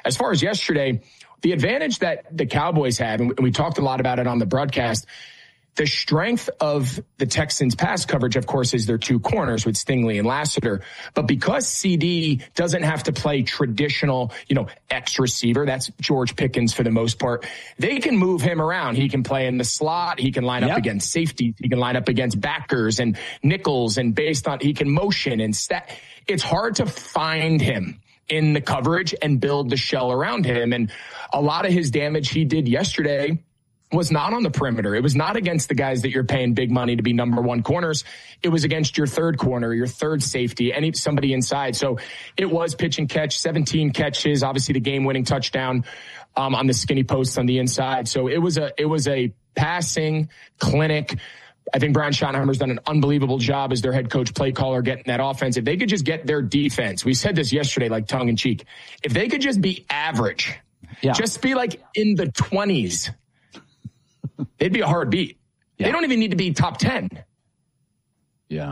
as far as yesterday, the advantage that the Cowboys have, and we talked a lot about it on the broadcast, the strength of the Texans' pass coverage, of course, is their two corners with Stingley and Lassiter. But because CD doesn't have to play traditional, X receiver, that's George Pickens for the most part, they can move him around. He can play in the slot. He can line up against safety. He can line up against backers and nickels, and he can motion and it's hard to find him in the coverage and build the shell around him. And a lot of his damage he did yesterday was not on the perimeter. It was not against the guys that you're paying big money to be number one corners. It was against your third corner, your third safety, somebody inside. So it was pitch and catch, 17 catches, obviously the game-winning touchdown on the skinny post on the inside. So it was a passing clinic. I think Brian Schottenheimer's done an unbelievable job as their head coach, play caller, getting that offense. If they could just get their defense, we said this yesterday, like tongue in cheek, if they could just be average, just be like in the 20s, they'd be a hard beat. Yeah. They don't even need to be top 10. Yeah.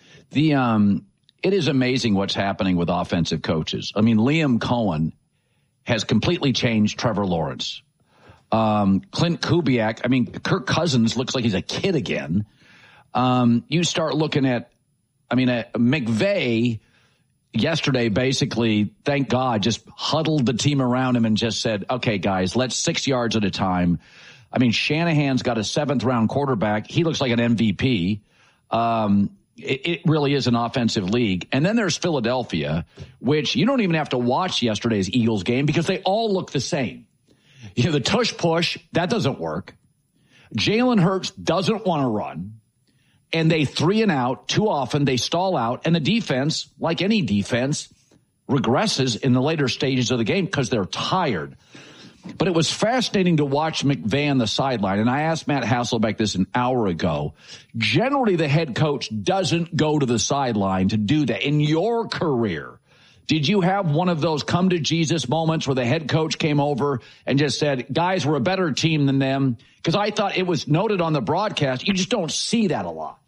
It is amazing what's happening with offensive coaches. I mean, Liam Cohen has completely changed Trevor Lawrence. Clint Kubiak, Kirk Cousins looks like he's a kid again. You start looking at McVay yesterday, basically, thank God, just huddled the team around him and just said, okay, guys, let's 6 yards at a time. Shanahan's got a 7th-round quarterback. He looks like an MVP. It really is an offensive league. And then there's Philadelphia, which you don't even have to watch yesterday's Eagles game because they all look the same. The tush push, that doesn't work. Jalen Hurts doesn't want to run. And they 3 and out. Too often they stall out. And the defense, like any defense, regresses in the later stages of the game because they're tired. But it was fascinating to watch McVay on the sideline. And I asked Matt Hasselbeck this an hour ago. Generally, the head coach doesn't go to the sideline to do that. In your career, did you have one of those come to Jesus moments where the head coach came over and just said, guys, we're a better team than them? Because I thought it was noted on the broadcast. You just don't see that a lot.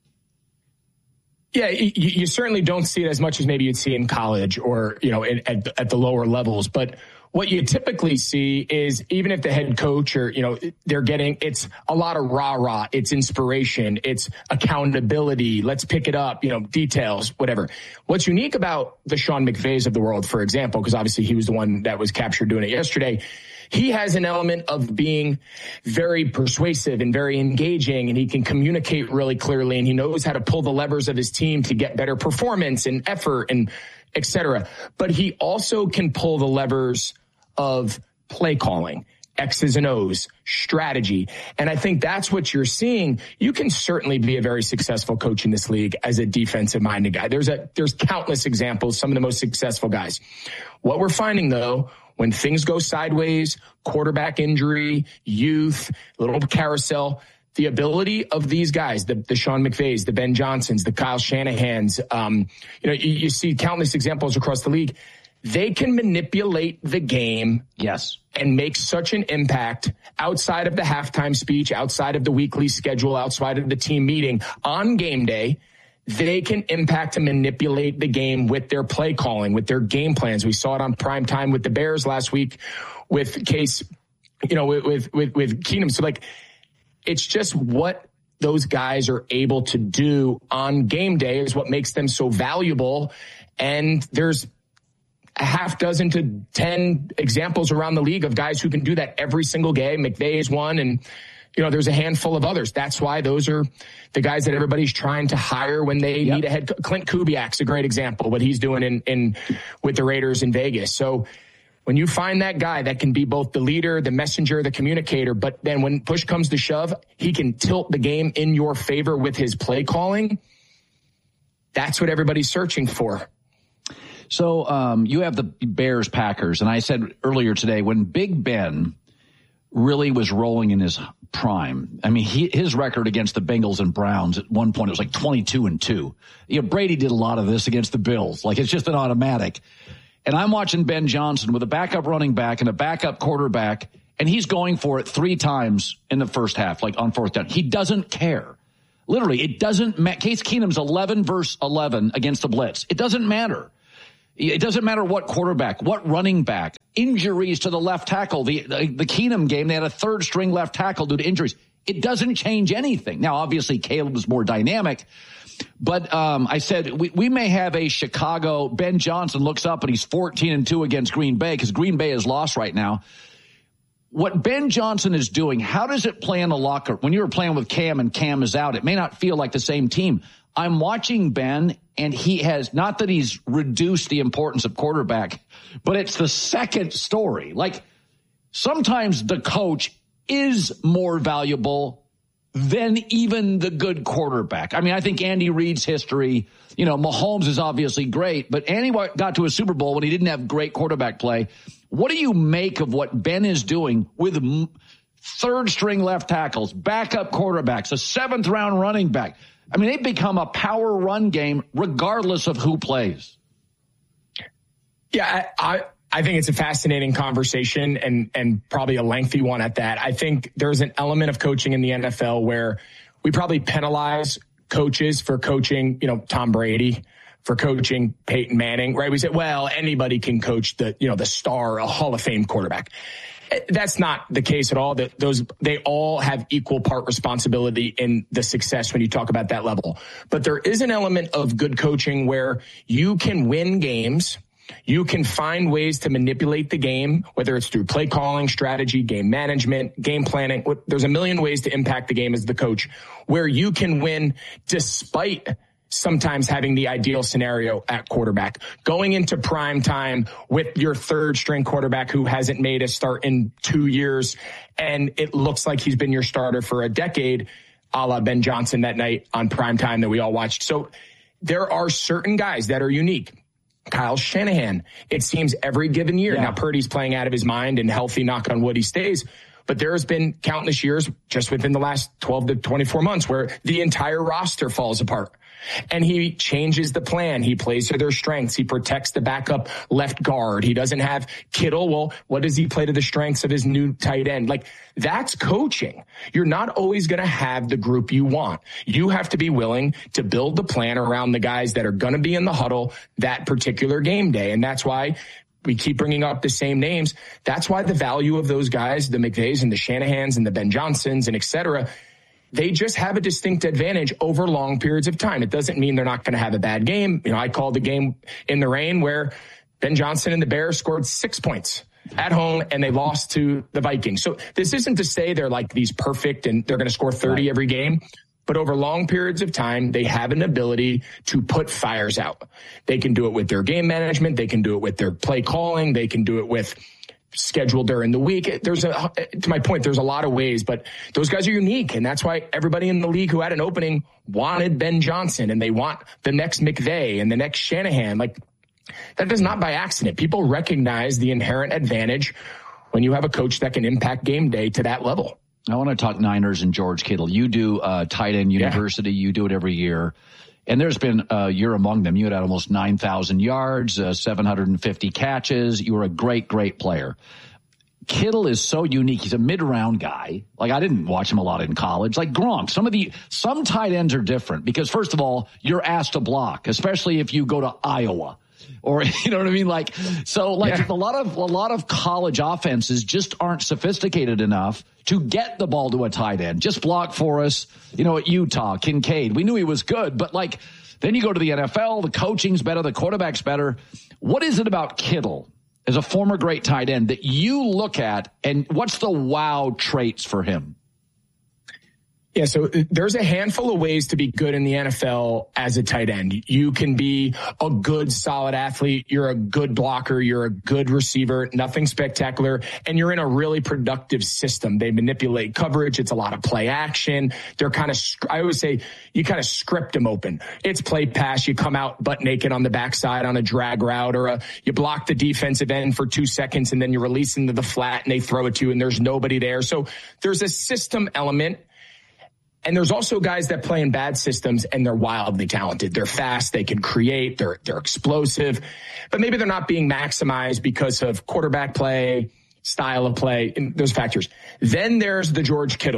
Yeah, you certainly don't see it as much as maybe you'd see in college or, at the lower levels. But what you typically see is even if the head coach or, it's a lot of rah-rah, it's inspiration, it's accountability, let's pick it up, details, whatever. What's unique about the Sean McVays of the world, for example, because obviously he was the one that was captured doing it yesterday, he has an element of being very persuasive and very engaging, and he can communicate really clearly, and he knows how to pull the levers of his team to get better performance and effort and et cetera. But he also can pull the levers of play calling, X's and O's, strategy. And I think that's what you're seeing. You can certainly be a very successful coach in this league as a defensive-minded guy. There's countless examples, some of the most successful guys. What we're finding, though, when things go sideways, quarterback injury, youth, little carousel, the ability of these guys, the Sean McVays, the Ben Johnsons, the Kyle Shanahans, you see countless examples across the league. They can manipulate the game. Yes. And make such an impact outside of the halftime speech, outside of the weekly schedule, outside of the team meeting on game day. They can impact and manipulate the game with their play calling, with their game plans. We saw it on prime time with the Bears last week with Case, with Keenum. So it's just what those guys are able to do on game day is what makes them so valuable. And there's a half dozen to 10 examples around the league of guys who can do that every single game. McVay is one, and there's a handful of others. That's why those are the guys that everybody's trying to hire when they need a head. Clint Kubiak's a great example, what he's doing in with the Raiders in Vegas. So when you find that guy that can be both the leader, the messenger, the communicator, but then when push comes to shove, he can tilt the game in your favor with his play calling. That's what everybody's searching for. So you have the Bears-Packers, and I said earlier today when Big Ben really was rolling in his prime. His record against the Bengals and Browns at one point, it was like 22-2. Brady did a lot of this against the Bills. It's just an automatic. And I'm watching Ben Johnson with a backup running back and a backup quarterback, and he's going for it 3 times in the first half, on 4th down. He doesn't care. Literally, it doesn't matter. Case Keenum's 11 versus 11 against the blitz. It doesn't matter. It doesn't matter what quarterback, what running back, injuries to the left tackle. The Keenum game, they had a third string left tackle due to injuries. It doesn't change anything. Now, obviously, Caleb was more dynamic. But I said we may have a Chicago. Ben Johnson looks up and he's 14-2 against Green Bay because Green Bay is lost right now. What Ben Johnson is doing, how does it play in the locker? When you were playing with Cam and Cam is out, it may not feel like the same team. I'm watching Ben, and he has, not that he's reduced the importance of quarterback, but it's the second story. Like, sometimes the coach is more valuable than even the good quarterback. I mean, I think Andy Reid's history, Mahomes is obviously great, but Andy got to a Super Bowl when he didn't have great quarterback play. What do you make of what Ben is doing with third string left tackles, backup quarterbacks, a seventh round running back? I mean, they've become a power run game regardless of who plays. Yeah, I think it's a fascinating conversation and probably a lengthy one at that. I think there's an element of coaching in the NFL where we probably penalize coaches for coaching, Tom Brady, for coaching Peyton Manning, right? We say, well, anybody can coach the star, a Hall of Fame quarterback. That's not the case at all. They all have equal part responsibility in the success when you talk about that level. But there is an element of good coaching where you can win games. You can find ways to manipulate the game, whether it's through play calling, strategy, game management, game planning. There's a million ways to impact the game as the coach, where you can win despite sometimes having the ideal scenario at quarterback. Going into prime time with your third string quarterback who hasn't made a start in 2 years, and it looks like he's been your starter for a decade, a la Ben Johnson that night on prime time that we all watched. So there are certain guys that are unique. Kyle Shanahan, it seems every given year. Yeah. Now Purdy's playing out of his mind and healthy, knock on wood, he stays. But there has been countless years just within the last 12 to 24 months where the entire roster falls apart. And he changes the plan. He plays to their strengths. He protects the backup left guard. He doesn't have Kittle. Well, what does he play to the strengths of his new tight end? Like, that's coaching. You're not always going to have the group you want. You have to be willing to build the plan around the guys that are going to be in the huddle that particular game day. And that's why we keep bringing up the same names. That's why the value of those guys, the McVays and the Shanahans and the Ben Johnsons and et cetera, they just have a distinct advantage over long periods of time. It doesn't mean they're not going to have a bad game. I called the game in the rain where Ben Johnson and the Bears scored 6 points at home and they lost to the Vikings. So this isn't to say they're like these perfect and they're going to score 30 every game. But over long periods of time, they have an ability to put fires out. They can do it with their game management. They can do it with their play calling. They can do it with schedule during the week. To my point, there's a lot of ways, but those guys are unique. And that's why everybody in the league who had an opening wanted Ben Johnson, and they want the next McVay and the next Shanahan. Like, that is not by accident. People recognize the inherent advantage when you have a coach that can impact game day to that level. I want to talk Niners and George Kittle. You do tight end university. Yeah. You do it every year. And there's been, you're among them. You had almost 9,000 yards, 750 catches. You were a great, great player. Kittle is so unique. He's a mid-round guy. Like, I didn't watch him a lot in college. Like Gronk, some tight ends are different because, first of all, you're asked to block, especially if you go to Iowa. Or, you know what I mean? Like, so like yeah. a lot of college offenses just aren't sophisticated enough to get the ball to a tight end. Just block for us, at Utah, Kincaid. We knew he was good, but like, then you go to the NFL, the coaching's better, the quarterback's better. What is it about Kittle as a former great tight end that you look at, and what's the wow traits for him? Yeah, so there's a handful of ways to be good in the NFL as a tight end. You can be a good, solid athlete. You're a good blocker. You're a good receiver, nothing spectacular. And you're in a really productive system. They manipulate coverage. It's a lot of play action. They're I always say, you kind of script them open. It's play pass. You come out butt naked on the backside on a drag route, or you block the defensive end for 2 seconds and then you release into the flat and they throw it to you and there's nobody there. So there's a system element. And there's also guys that play in bad systems and they're wildly talented. They're fast. They can create. They're explosive, but maybe they're not being maximized because of quarterback play, style of play, and those factors. Then there's the George Kittles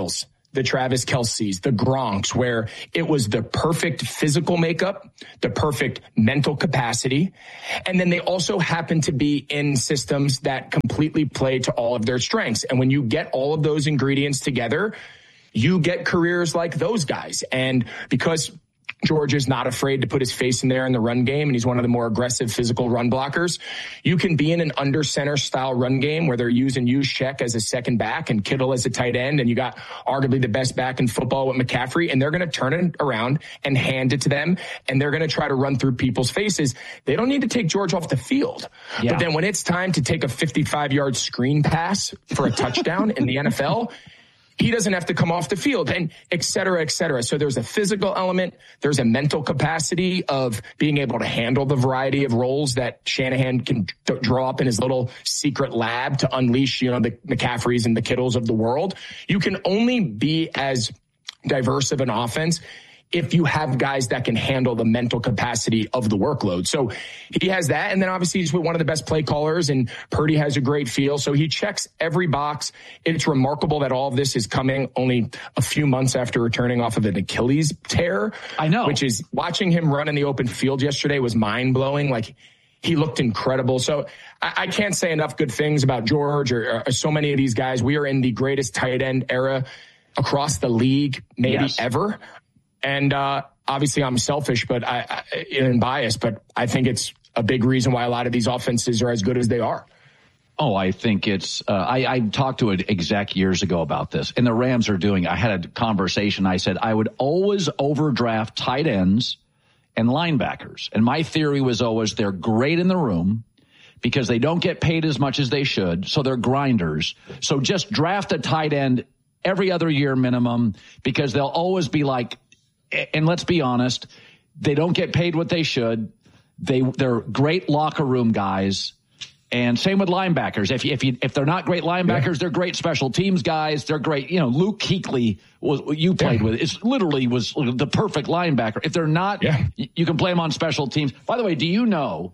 the Travis Kelce's, the Gronks, where it was the perfect physical makeup, the perfect mental capacity. And then they also happen to be in systems that completely play to all of their strengths. And when you get all of those ingredients together, you get careers like those guys. And because George is not afraid to put his face in there in the run game, and he's one of the more aggressive physical run blockers, you can be in an under center style run game where they're using Juszczyk as a second back and Kittle as a tight end, and you got arguably the best back in football with McCaffrey, and they're going to turn it around and hand it to them, and they're going to try to run through people's faces. They don't need to take George off the field. Yeah. But then when it's time to take a 55-yard screen pass for a touchdown in the NFL, he doesn't have to come off the field, and et cetera, et cetera. So there's a physical element. There's a mental capacity of being able to handle the variety of roles that Shanahan can draw up in his little secret lab to unleash, the McCaffreys and the Kittles of the world. You can only be as diverse of an offense if you have guys that can handle the mental capacity of the workload. So he has that. And then obviously he's with one of the best play callers, and Purdy has a great feel. So he checks every box. It's remarkable that all of this is coming only a few months after returning off of an Achilles tear. I know. Which is, watching him run in the open field yesterday was mind blowing. Like, he looked incredible. So I can't say enough good things about George or so many of these guys. We are in the greatest tight end era across the league, maybe ever. And obviously I'm selfish, but and biased, but I think it's a big reason why a lot of these offenses are as good as they are. Oh, I think it's I talked to an exec years ago about this, and the Rams are doing, I had a conversation. I said I would always overdraft tight ends and linebackers. And my theory was always they're great in the room because they don't get paid as much as they should, so they're grinders. So just draft a tight end every other year minimum, because they'll always be like, and let's be honest, they don't get paid what they should. They're great locker room guys. And same with linebackers. If they're not great linebackers, they're great special teams guys. They're great. Luke Kuechly you played with. It's literally was the perfect linebacker. If they're not, you can play them on special teams. By the way, do you know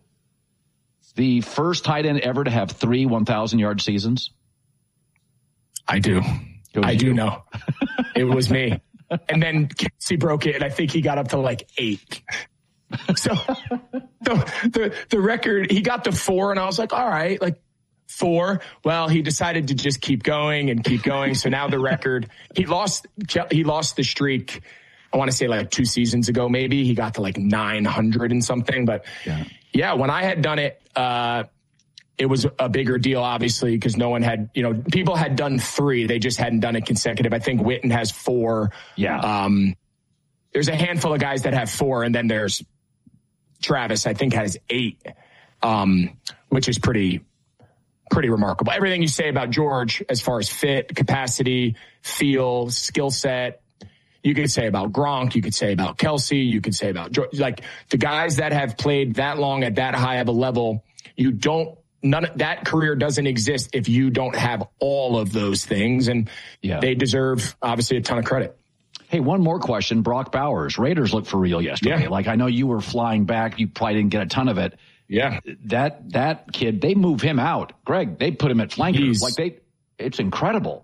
the first tight end ever to have 3 1,000-yard seasons? I do. I do know. It was me. And then Kelce broke it, and I think he got up to like 8. So the record, he got to 4, and I was like, all right, like 4. Well, he decided to just keep going and keep going. So now the record, he lost the streak, I want to say like 2 seasons ago, maybe. He got to like 900 and something. But yeah, when I had done it, it was a bigger deal, obviously, because no one had, people had done 3. They just hadn't done it consecutive. I think Witten has 4. Yeah. There's a handful of guys that have 4, and then there's Travis, I think, has 8, which is pretty remarkable. Everything you say about George as far as fit, capacity, feel, skill set, you could say about Gronk, you could say about Kelce, you could say about George. Like, the guys that have played that long at that high of a level, none of that career doesn't exist if you don't have all of those things. And they deserve, obviously, a ton of credit. Hey, one more question. Brock Bowers. Raiders looked for real yesterday. Yeah. Like, I know you were flying back. You probably didn't get a ton of it. Yeah. That kid, they move him out. Greg, they put him at flanker. It's incredible.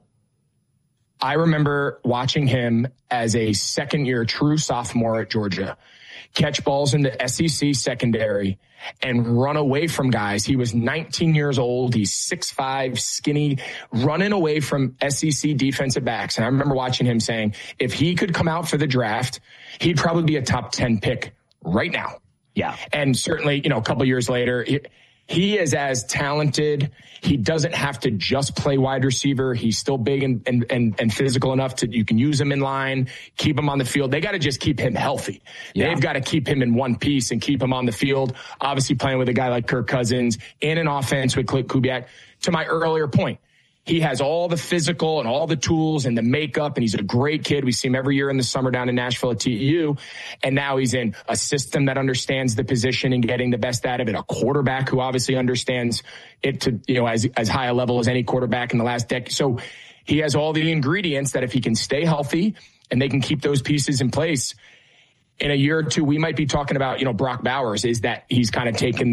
I remember watching him as a second-year true sophomore at Georgia catch balls in the SEC secondary and run away from guys. He was 19 years old. He's 6'5", skinny, running away from SEC defensive backs. And I remember watching him saying, if he could come out for the draft, he'd probably be a top 10 pick right now. Yeah. And certainly, a couple years later, he is as talented. He doesn't have to just play wide receiver. He's still big and physical enough to, you can use him in line, keep him on the field. They got to just keep him healthy. Yeah. They've got to keep him in one piece and keep him on the field. Obviously playing with a guy like Kirk Cousins in an offense with Klint Kubiak. To my earlier point, he has all the physical and all the tools and the makeup, and he's a great kid. We see him every year in the summer down in Nashville at TEU. And now he's in a system that understands the position and getting the best out of it. A quarterback who obviously understands it to, as high a level as any quarterback in the last decade. So he has all the ingredients that if he can stay healthy and they can keep those pieces in place, in a year or two, we might be talking about, Brock Bowers, is that he's kind of taken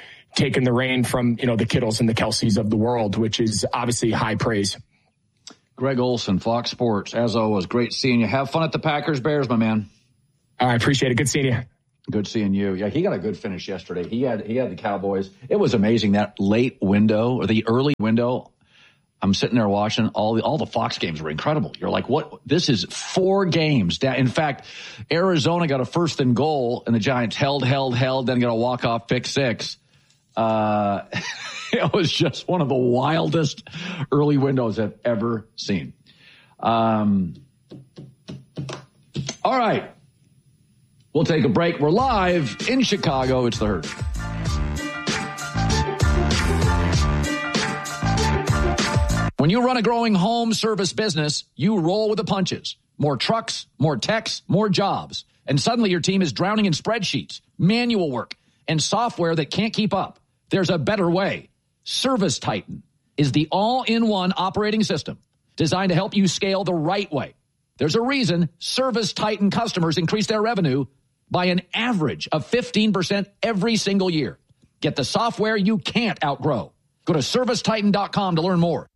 the reign from, the Kittles and the Kelces of the world, which is obviously high praise. Greg Olson, Fox Sports. As always, great seeing you. Have fun at the Packers-Bears, my man. I appreciate it. Good seeing you. Good seeing you. Yeah, he got a good finish yesterday. He had the Cowboys. It was amazing, that late window or the early window. I'm sitting there watching all the Fox games were incredible. You're like, what? This is 4 games down. In fact, Arizona got a 1st and goal, and the Giants held, then got a walk-off pick 6. It was just one of the wildest early windows I've ever seen. All right. We'll take a break. We're live in Chicago. It's the Herd. When you run a growing home service business, you roll with the punches. More trucks, more techs, more jobs. And suddenly your team is drowning in spreadsheets, manual work, and software that can't keep up. There's a better way. Service Titan is the all-in-one operating system designed to help you scale the right way. There's a reason Service Titan customers increase their revenue by an average of 15% every single year. Get the software you can't outgrow. Go to ServiceTitan.com to learn more.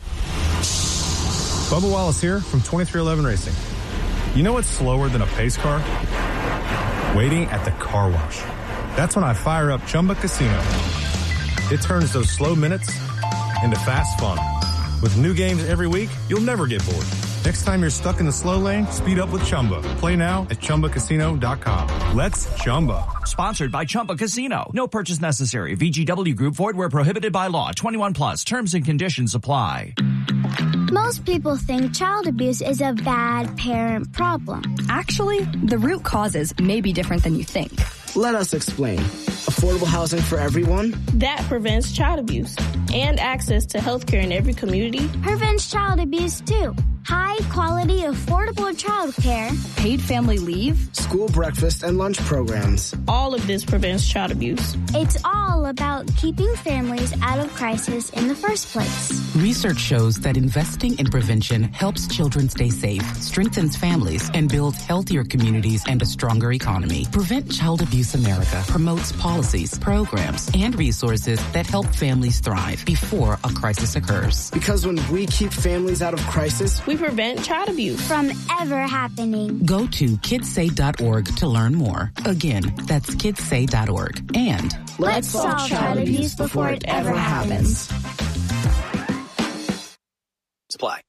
Bubba Wallace here from 2311 Racing. You know what's slower than a pace car? Waiting at the car wash. That's when I fire up Chumba Casino. It turns those slow minutes into fast fun. With new games every week, you'll never get bored. Next time you're stuck in the slow lane, speed up with Chumba. Play now at ChumbaCasino.com. Let's Chumba. Sponsored by Chumba Casino. No purchase necessary. VGW Group. Void where prohibited by law. 21 plus. Terms and conditions apply. Most people think child abuse is a bad parent problem. Actually, the root causes may be different than you think. Let us explain. Affordable housing for everyone? That prevents child abuse. And access to health care in every community. Prevents child abuse, too. High-quality, affordable child care. Paid family leave. School breakfast and lunch programs. All of this prevents child abuse. It's all about keeping families out of crisis in the first place. Research shows that investing in prevention helps children stay safe, strengthens families, and builds healthier communities and a stronger economy. Prevent Child Abuse America promotes policies, programs, and resources that help families thrive before a crisis occurs. Because when we keep families out of crisis, we prevent child abuse from ever happening. Go to kidssay.org to learn more. Again, that's kidssay.org. And let's solve child abuse before it ever happens. Supply.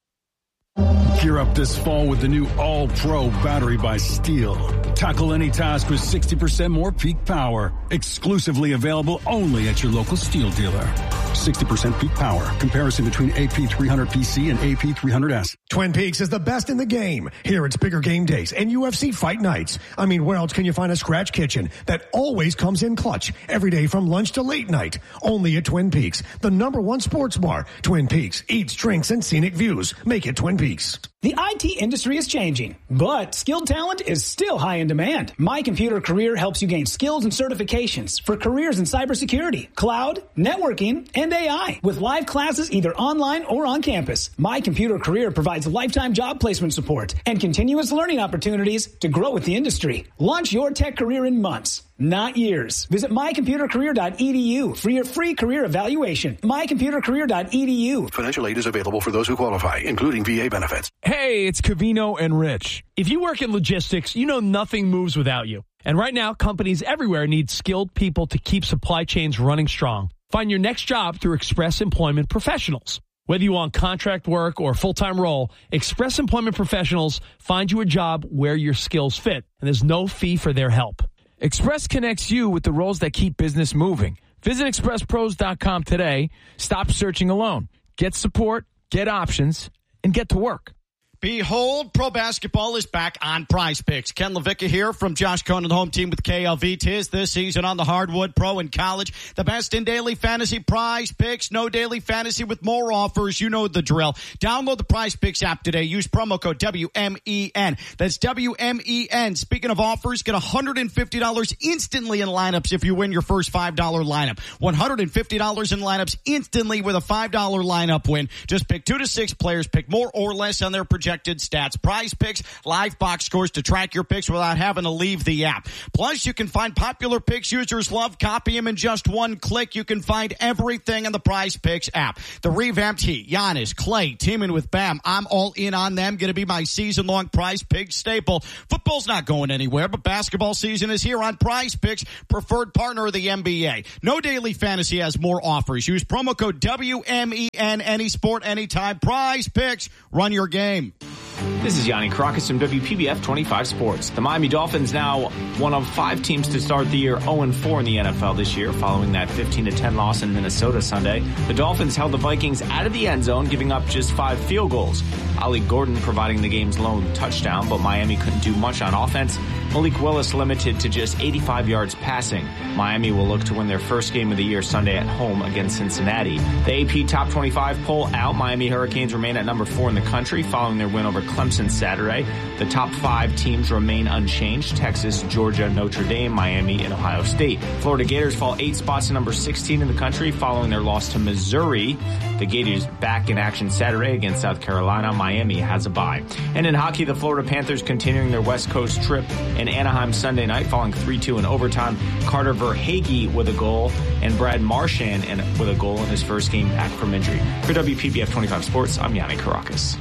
Gear up this fall with the new All-Pro battery by Steel. Tackle any task with 60% more peak power. Exclusively available only at your local Steel dealer. 60% peak power. Comparison between AP300PC and AP300S. Twin Peaks is the best in the game. Here it's bigger game days and UFC fight nights. I mean, where else can you find a scratch kitchen that always comes in clutch every day from lunch to late night? Only at Twin Peaks, the #1 sports bar. Twin Peaks eats, drinks, and scenic views. Make it Twin Peaks. The IT industry is changing, but skilled talent is still high in demand. My Computer Career helps you gain skills and certifications for careers in cybersecurity, cloud, networking, and AI. With live classes either online or on campus, My Computer Career provides lifetime job placement support and continuous learning opportunities to grow with the industry. Launch your tech career in months, not years. Visit mycomputercareer.edu for your free career evaluation. mycomputercareer.edu. Financial aid is available for those who qualify, including VA benefits. Hey, it's Covino and Rich. If you work in logistics, you know nothing moves without you. And right now, companies everywhere need skilled people to keep supply chains running strong. Find your next job through Express Employment Professionals. Whether you want contract work or a full-time role, Express Employment Professionals find you a job where your skills fit, and there's no fee for their help. Express connects you with the roles that keep business moving. Visit expresspros.com today. Stop searching alone. Get support, get options, and get to work. Behold, pro basketball is back on Prize Picks. Ken Levicka here from Josh Cohen, the home team with KLV. 'Tis this season on the hardwood, pro and college. The best in daily fantasy. Prize Picks. No daily fantasy with more offers. You know the drill. Download the Prize Picks app today. Use promo code WMEN. That's WMEN. Speaking of offers, get $150 instantly in lineups if you win your first $5 lineup. $150 in lineups instantly with a $5 lineup win. Just pick 2 to 6 players. Pick more or less on their projection projected stats, Prize Picks, live box scores to track your picks without having to leave the app. Plus, you can find popular picks users love, copy them in just one click. You can find everything in the Prize Picks app. The revamped Heat, Giannis, Clay, teaming with Bam. I'm all in on them. Going to be my season-long Prize Picks staple. Football's not going anywhere, but basketball season is here on Prize Picks, preferred partner of the NBA. No Daily Fantasy has more offers. Use promo code WMEN, any sport, anytime. Prize Picks, run your game. This is Yanni Caracas from WPBF 25 Sports. The Miami Dolphins now one of 5 teams to start the year 0-4 in the NFL this year, following that 15-10 loss in Minnesota Sunday. The Dolphins held the Vikings out of the end zone, giving up just 5 field goals. Ollie Gordon providing the game's lone touchdown, but Miami couldn't do much on offense. Malik Willis limited to just 85 yards passing. Miami will look to win their first game of the year Sunday at home against Cincinnati. The AP Top 25 poll out. Miami Hurricanes remain at number 4 in the country following their win over Clemson Saturday. The top 5 teams remain unchanged: Texas, Georgia, Notre Dame, Miami, and Ohio State. Florida Gators fall 8 spots to number 16 in the country following their loss to Missouri. The Gators back in action Saturday against South Carolina. Miami has a bye. And in hockey, the Florida Panthers continuing their West Coast trip in Anaheim Sunday night, falling 3-2 in overtime. Carter Verhaeghe with a goal and Brad Marchand with a goal in his first game back from injury. For WPBF 25 Sports, I'm Yanni Caracas.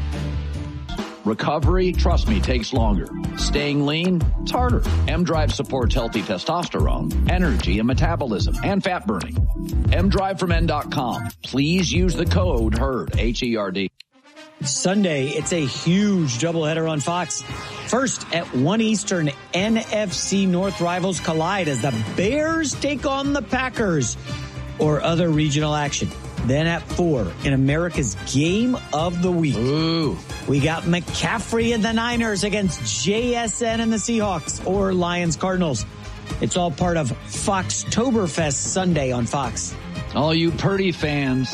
Recovery, trust me, takes longer. Staying lean, it's harder. M-Drive supports healthy testosterone, energy, and metabolism, and fat burning. M-Drive from N.com. Please use the code HERD, H-E-R-D. Sunday, it's a huge doubleheader on Fox. First, at 1 Eastern, NFC North rivals collide as the Bears take on the Packers, or other regional action. Then at 4, in America's Game of the Week, we got McCaffrey and the Niners against JSN and the Seahawks, or Lions Cardinals. It's all part of Foxtoberfest Sunday on Fox. All you Purdy fans,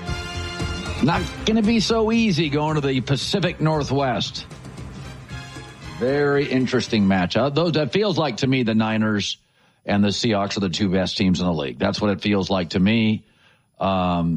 not going to be so easy going to the Pacific Northwest. Very interesting matchup. Though that feels like to me the Niners and the Seahawks are the 2 best teams in the league. That's what it feels like to me. And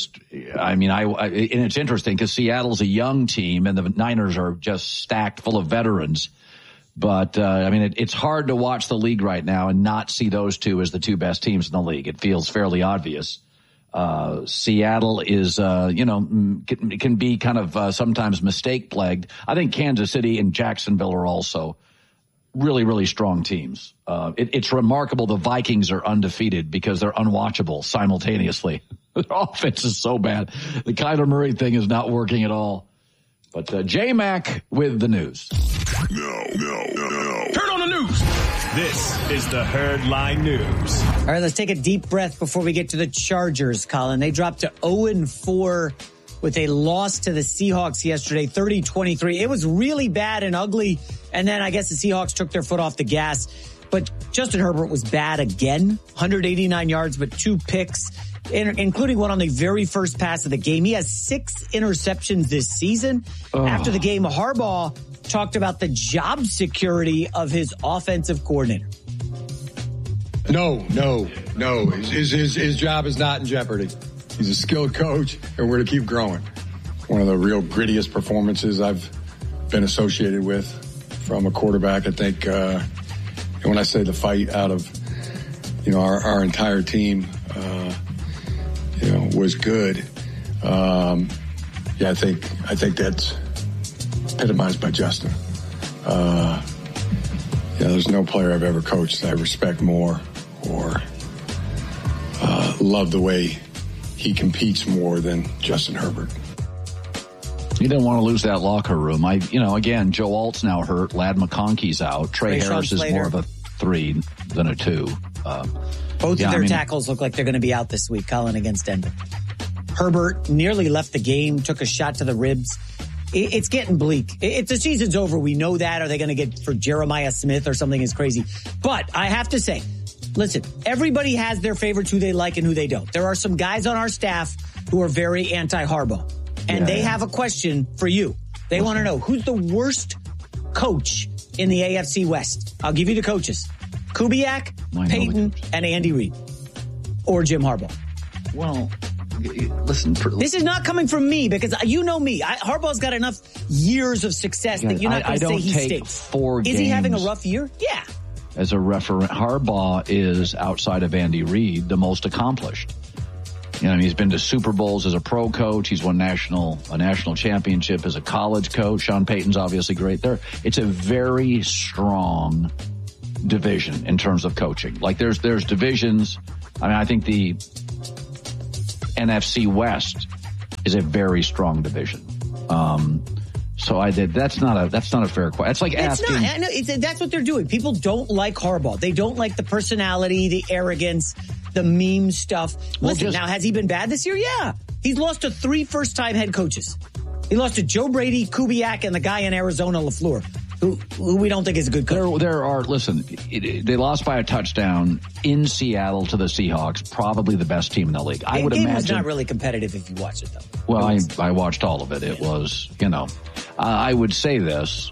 it's interesting because Seattle's a young team and the Niners are just stacked full of veterans. But, it's hard to watch the league right now and not see those 2 as the 2 best teams in the league. It feels fairly obvious. Seattle is, can be kind of sometimes mistake plagued. I think Kansas City and Jacksonville are also really, really strong teams. It's remarkable the Vikings are undefeated because they're unwatchable simultaneously. Their offense is so bad. The Kyler Murray thing is not working at all. But J-Mac with the news. No. Turn on the news. This is the Herdline News. All right, let's take a deep breath before we get to the Chargers, Colin. They dropped to 0-4 with a loss to the Seahawks yesterday, 30-23. It was really bad and ugly. And then I guess the Seahawks took their foot off the gas. But Justin Herbert was bad again, 189 yards, but 2 picks, including one on the very first pass of the game. He has 6 interceptions this season. After the game, Harbaugh talked about the job security of his offensive coordinator. No. His job is not in jeopardy. He's a skilled coach, and we're going to keep growing. One of the real grittiest performances I've been associated with from a quarterback. I think when I say the fight out of, our entire team, was good. I think that's epitomized by Justin. There's no player I've ever coached that I respect more or love the way he competes more than Justin Herbert. You didn't want to lose that locker room. Again, Joe Alt's now hurt. Ladd McConkey's out. Trey Harris is more of a 3 than a 2. Both of their tackles look like they're going to be out this week, Colin, against Denver. Herbert nearly left the game, took a shot to the ribs. It's getting bleak. The season's over. We know that. Are they going to get for Jeremiah Smith or something as crazy? But I have to say, listen, everybody has their favorites, who they like and who they don't. There are some guys on our staff who are very anti-Harbaugh. And they have a question for you. They want to know, who's the worst coach in the AFC West? I'll give you the coaches. Kubiak, Peyton, and Andy Reid. Or Jim Harbaugh. Well, listen. This is not coming from me because you know me. Harbaugh's got enough years of success that you're not going to say he stinks. 4 games. Is he having a rough year? Yeah. As a referee, Harbaugh is, outside of Andy Reid, the most accomplished. You know, he's been to Super Bowls as a pro coach. He's won a national championship as a college coach. Sean Payton's obviously great there. It's a very strong division in terms of coaching. Like there's divisions. I mean, I think the NFC West is a very strong division. That's not a fair question. It's like asking. Not. I know, that's what they're doing. People don't like Harbaugh. They don't like the personality, the arrogance, the meme stuff. Listen, now, has he been bad this year? Yeah. He's lost to 3 first-time head coaches. He lost to Joe Brady, Kubiak, and the guy in Arizona, LaFleur, who we don't think is a good coach. They lost by a touchdown in Seattle to the Seahawks, probably the best team in the league. I would imagine. It was not really competitive if you watched it, though. Well, I watched all of it. It was, I would say this.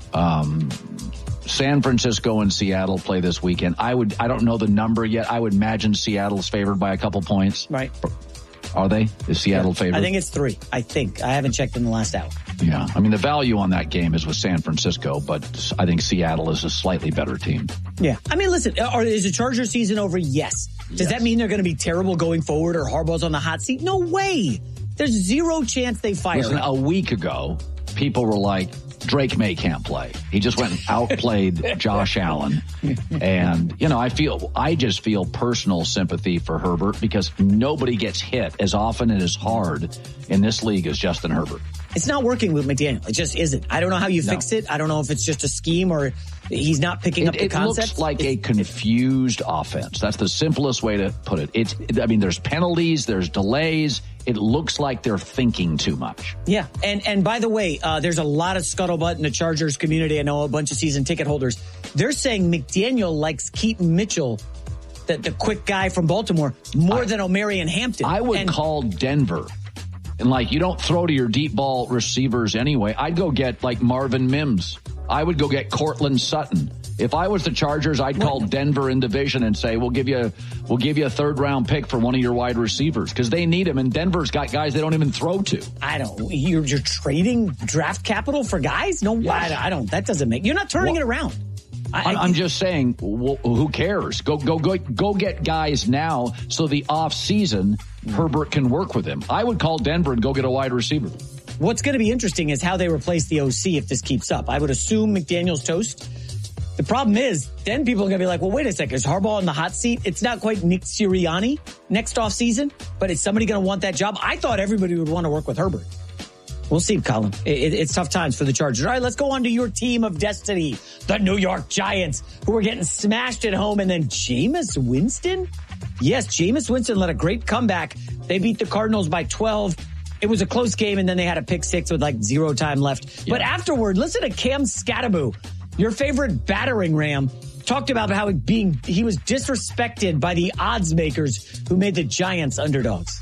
San Francisco and Seattle play this weekend. I don't know the number yet. I would imagine Seattle's favored by a couple points. Right. Are they? Is Seattle favored? I think it's 3. I haven't checked in the last hour. Yeah. I mean, the value on that game is with San Francisco, but I think Seattle is a slightly better team. Yeah. I mean, listen, is the Charger season over? Yes. Does that mean they're going to be terrible going forward or Harbaugh's on the hot seat? No way. There's 0 chance they fire him. A week ago, people were like, Drake May can't play. He just went and outplayed Josh Allen. And, I just feel personal sympathy for Herbert because nobody gets hit as often and as hard in this league as Justin Herbert. It's not working with McDaniel. It just isn't. I don't know how you fix it. I don't know if it's just a scheme or he's not picking up the concept. It looks like a confused offense. That's the simplest way to put it. There's penalties, there's delays. It looks like they're thinking too much. Yeah. And by the way, there's a lot of scuttlebutt in the Chargers community. I know a bunch of season ticket holders. They're saying McDaniel likes Keaton Mitchell, the quick guy from Baltimore, more than Omarion Hampton. I would call Denver. And you don't throw to your deep ball receivers anyway. I'd go get Marvin Mims. I would go get Cortland Sutton. If I was the Chargers, I'd call Denver in division and say, we'll give you a 3rd round pick for one of your wide receivers because they need him. And Denver's got guys they don't even throw to. You're trading draft capital for guys? No, yes. I don't. That doesn't make, you're not turning it around. I'm just saying, who cares? Go get guys now so the off season Herbert can work with him. I would call Denver and go get a wide receiver. What's going to be interesting is how they replace the OC if this keeps up. I would assume McDaniel's toast. The problem is, then people are going to be like, well, wait a second, is Harbaugh in the hot seat? It's not quite Nick Sirianni next off season, but is somebody going to want that job? I thought everybody would want to work with Herbert. We'll see, Colin. It's tough times for the Chargers. All right, let's go on to your team of destiny, the New York Giants, who are getting smashed at home. And then Jameis Winston? Yes, Jameis Winston led a great comeback. They beat the Cardinals by 12. It was a close game, and then they had a pick 6 with 0 time left. Yeah. But afterward, listen to Cam Skattebo, your favorite battering ram, talked about how he was disrespected by the odds makers who made the Giants underdogs.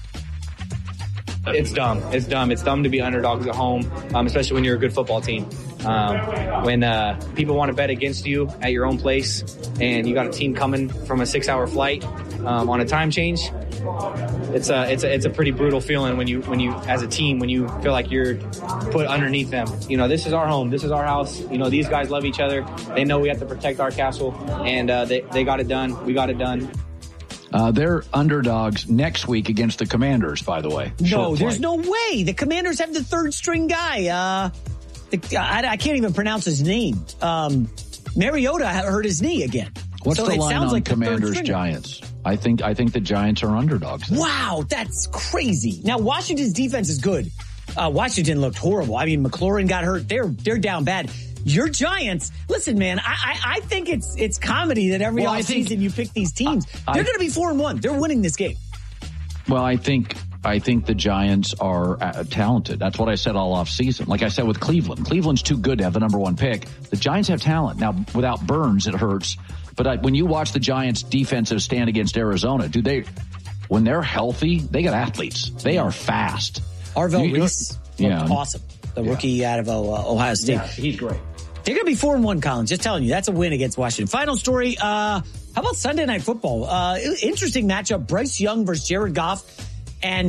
It's dumb. It's dumb. It's dumb to be underdogs at home, especially when you're a good football team. When people want to bet against you at your own place and you got a team coming from a 6-hour flight on a time change, it's a pretty brutal feeling when you as a team, when you feel like you're put underneath them. This is our home. This is our house. These guys love each other. They know we have to protect our castle, and they got it done. We got it done. They're underdogs next week against the Commanders, by the way. No, there's no way. The Commanders have the 3rd string guy. I can't even pronounce his name. Mariota hurt his knee again. What's the line on Commanders Giants? I think the Giants are underdogs. Wow, that's crazy. Now, Washington's defense is good. Washington looked horrible. I mean, McLaurin got hurt. They're down bad. Your Giants, listen, man, I think it's comedy that every offseason you pick these teams. They're going to be 4-1. They're winning this game. Well, I think the Giants are talented. That's what I said all off season. Like I said with Cleveland. Cleveland's too good to have the number 1 pick. The Giants have talent. Now, without Burns, it hurts. But when you watch the Giants' defensive stand against Arizona, when they're healthy, they got athletes. They are fast. Arvell Reese looked awesome. The rookie out of Ohio State. Yeah, he's great. They're going to be 4-1, Colin. Just telling you, that's a win against Washington. Final story. How about Sunday Night Football? Interesting matchup. Bryce Young versus Jared Goff. And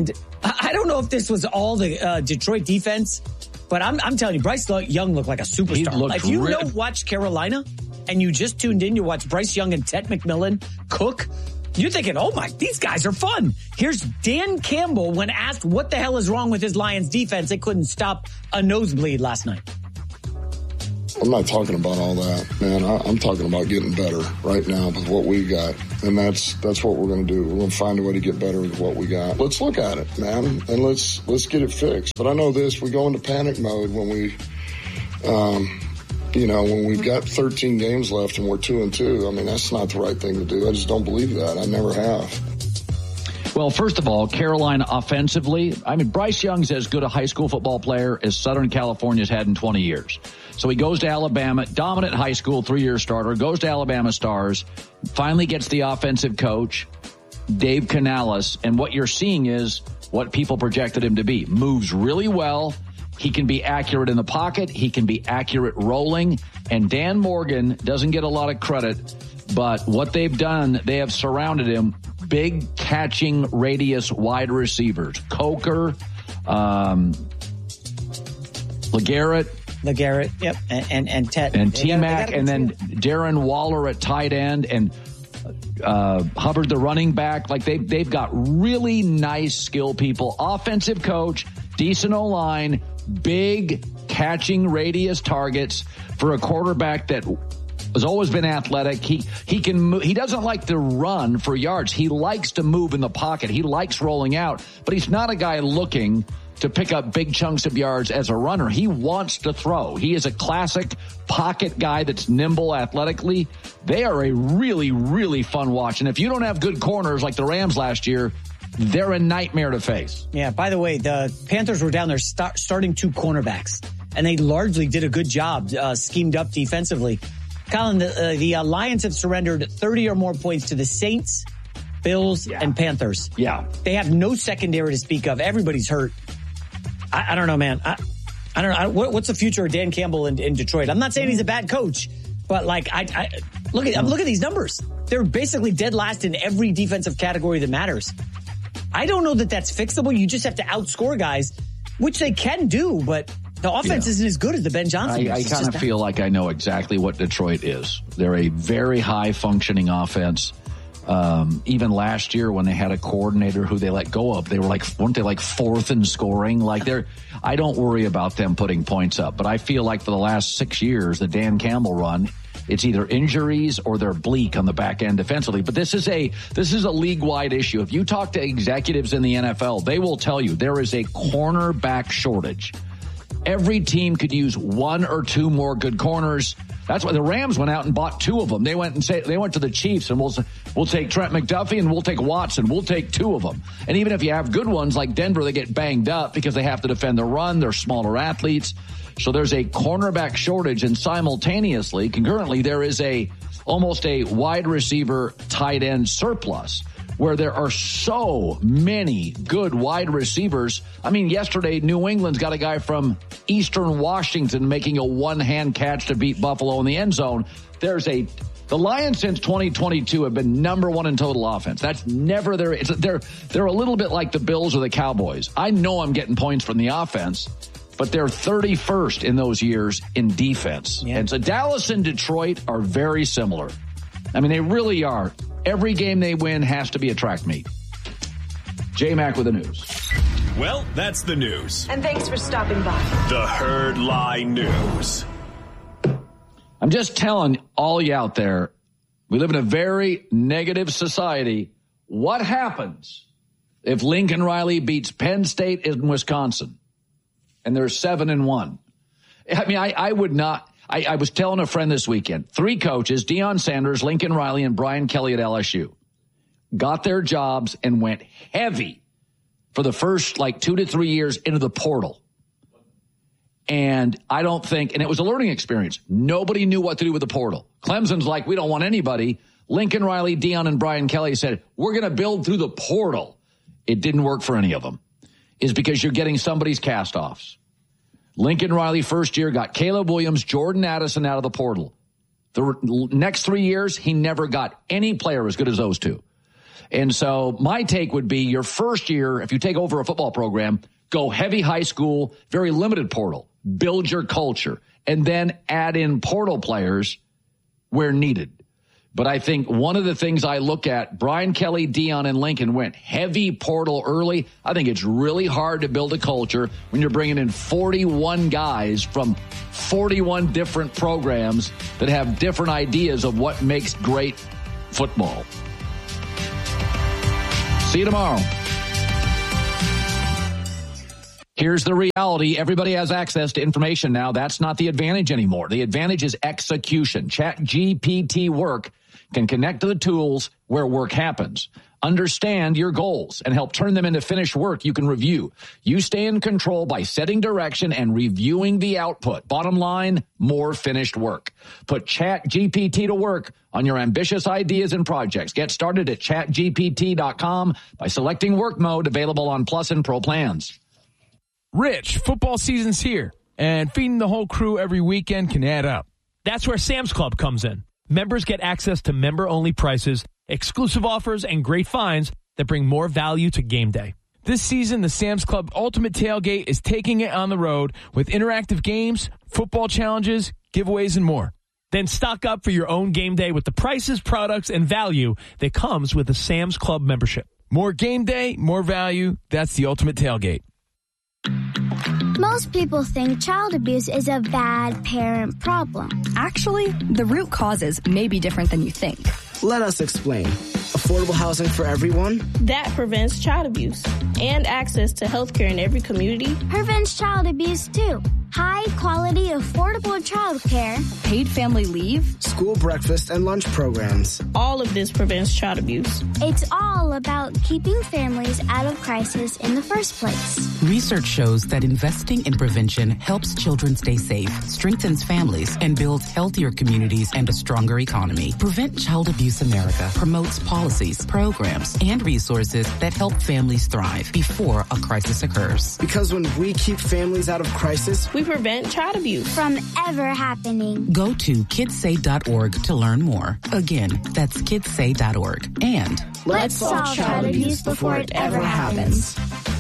I don't know if this was all the Detroit defense, but I'm telling you, Bryce Young looked like a superstar. If you watched Carolina and you just tuned in, you watch Bryce Young and Ted McMillan cook, you're thinking, oh my, these guys are fun. Here's Dan Campbell when asked what the hell is wrong with his Lions defense. They couldn't stop a nosebleed last night. I'm not talking about all that, man. I'm talking about getting better right now with what we got. And that's what we're going to do. We're going to find a way to get better with what we got. Let's look at it, man, and let's get it fixed. But I know this, we go into panic mode when we, when we've got 13 games left and we're 2-2. I mean, that's not the right thing to do. I just don't believe that. I never have. Well, first of all, Carolina offensively, I mean, Bryce Young's as good a high school football player as Southern California's had in 20 years. So he goes to Alabama, dominant high school, 3-year starter, goes to Alabama Stars, finally gets the offensive coach, Dave Canales, and what you're seeing is what people projected him to be. Moves really well. He can be accurate in the pocket. He can be accurate rolling. And Dan Morgan doesn't get a lot of credit, but what they've done, they have surrounded him big catching radius wide receivers. Coker, LeGarrette, yep, and Ted. And T-Mac, and then Darren Waller at tight end, and Hubbard the running back. Like they've got really nice skill people. Offensive coach, decent O-line, big catching radius targets for a quarterback that has always been athletic. He can move. He doesn't like to run for yards. He likes to move in the pocket. He likes rolling out, but he's not a guy looking to pick up big chunks of yards as a runner. He wants to throw. He is a classic pocket guy that's nimble athletically. They are a really, really fun watch. And if you don't have good corners like the Rams last year, they're a nightmare to face. Yeah, by the way, the Panthers were down there starting 2 cornerbacks, and they largely did a good job schemed up defensively. Colin, the Lions have surrendered 30 or more points to the Saints, Bills, and Panthers. Yeah. They have no secondary to speak of. Everybody's hurt. I don't know, man. I don't know. What's the future of Dan Campbell in Detroit? I'm not saying he's a bad coach, but like, look at these numbers. They're basically dead last in every defensive category that matters. I don't know that that's fixable. You just have to outscore guys, which they can do, but the offense isn't as good as the Ben Johnson. I kind of feel like I know exactly what Detroit is. They're a very high-functioning offense. Even last year when they had a coordinator who they let go of, weren't they like 4th in scoring? Like I don't worry about them putting points up, but I feel like for the last 6 years, the Dan Campbell run, it's either injuries or they're bleak on the back end defensively. But this is a league-wide issue. If you talk to executives in the NFL, they will tell you there is a cornerback shortage. Every team could use 1 or 2 more good corners. That's why the Rams went out and bought 2 of them. They went to the Chiefs and we'll take Trent McDuffie and we'll take Watson. We'll take 2 of them. And even if you have good ones like Denver, they get banged up because they have to defend the run. They're smaller athletes. So there's a cornerback shortage, and simultaneously, concurrently, there is almost a wide receiver tight end surplus, where there are so many good wide receivers. I mean, yesterday, New England's got a guy from Eastern Washington making a one-hand catch to beat Buffalo in the end zone. The Lions since 2022 have been number 1 in total offense. That's never there. They're a little bit like the Bills or the Cowboys. I know I'm getting points from the offense, but they're 31st in those years in defense. Yeah. And so Dallas and Detroit are very similar. I mean, they really are. Every game they win has to be a track meet. J-Mac with the news. Well, that's the news. And thanks for stopping by. The Herd Lie News. I'm just telling all you out there, we live in a very negative society. What happens if Lincoln Riley beats Penn State in Wisconsin and they're 7-1? I mean, I would not. I was telling a friend this weekend, 3 coaches, Deion Sanders, Lincoln Riley, and Brian Kelly at LSU, got their jobs and went heavy for the first 2 to 3 years into the portal. And I don't think, and it was a learning experience. Nobody knew what to do with the portal. Clemson's like, we don't want anybody. Lincoln Riley, Deion, and Brian Kelly said, we're going to build through the portal. It didn't work for any of them. Is because you're getting somebody's cast-offs. Lincoln Riley first year got Caleb Williams, Jordan Addison out of the portal. The next 3 years, he never got any player as good as those 2. And so my take would be your first year, if you take over a football program, go heavy high school, very limited portal, build your culture, and then add in portal players where needed. But I think one of the things I look at, Brian Kelly, Deion, and Lincoln went heavy portal early. I think it's really hard to build a culture when you're bringing in 41 guys from 41 different programs that have different ideas of what makes great football. See you tomorrow. Here's the reality. Everybody has access to information now. That's not the advantage anymore. The advantage is execution. ChatGPT Work can connect to the tools where work happens. Understand your goals and help turn them into finished work you can review. You stay in control by setting direction and reviewing the output. Bottom line, more finished work. Put ChatGPT to work on your ambitious ideas and projects. Get started at chatgpt.com by selecting work mode, available on Plus and Pro plans. Rich, football season's here, and feeding the whole crew every weekend can add up. That's where Sam's Club comes in. Members get access to member-only prices, exclusive offers, and great finds that bring more value to game day. This season, the Sam's Club Ultimate Tailgate is taking it on the road with interactive games, football challenges, giveaways, and more. Then stock up for your own game day with the prices, products, and value that comes with a Sam's Club membership. More game day, more value. That's the Ultimate Tailgate. Most people think child abuse is a bad parent problem. Actually, the root causes may be different than you think. Let us explain. Affordable housing for everyone? That prevents child abuse. And access to health care in every community prevents child abuse, too. High-quality, affordable child care. Paid family leave. School breakfast and lunch programs. All of this prevents child abuse. It's all about keeping families out of crisis in the first place. Research shows that investing in prevention helps children stay safe, strengthens families, and builds healthier communities and a stronger economy. Prevent Child Abuse America promotes policies, programs, and resources that help families thrive before a crisis occurs. Because when we keep families out of crisis, we prevent child abuse from ever happening. Go to kidssay.org to learn more. Again, that's kidssay.org. And let's solve child abuse before it ever happens.